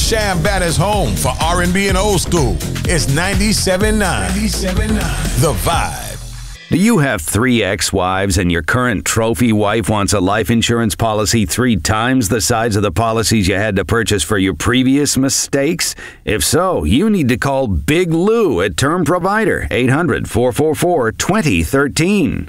Shambatter's home for R&B and old school. It's 97.9. The Vibe. Do you have 3 ex-wives and your current trophy wife wants a life insurance policy 3 times the size of the policies you had to purchase for your previous mistakes? If so, you need to call Big Lou at Term Provider, 800-444-2013.